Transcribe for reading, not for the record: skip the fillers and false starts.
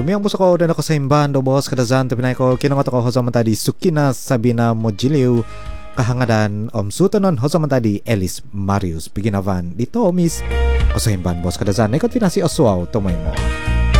Tumiang puso ko dan ako sa imban do boss kadazan tapinay ko kinangot ako hosa man tadi Sukina Sabina Mojiliw kahangadan sutanon hosa man tadi Ellis Marius Piginavan dito Miss ko sa imban boss kadazan ikot pinasi oswaw tumoy mo.